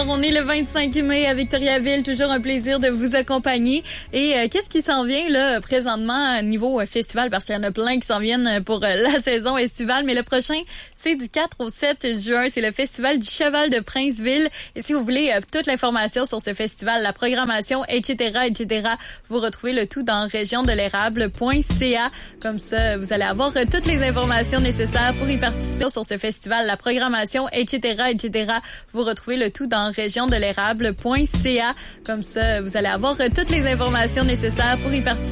Alors, on est le 25 mai à Victoriaville. Toujours un plaisir de vous accompagner. Et qu'est-ce qui s'en vient là présentement niveau festival? Parce qu'il y en a plein qui s'en viennent pour la saison estivale. Mais le prochain, c'est du 4 au 7 juin. C'est le festival du Cheval de Princeville. Et si vous voulez toute l'information sur ce festival, la programmation, etc., vous retrouvez le tout dans regiondelérable.ca. Comme ça, vous allez avoir toutes les informations nécessaires pour y participer sur ce festival, la programmation, etc., vous retrouvez le tout dans regiondelérable.ca. Comme ça, vous allez avoir toutes les informations nécessaires pour y participer.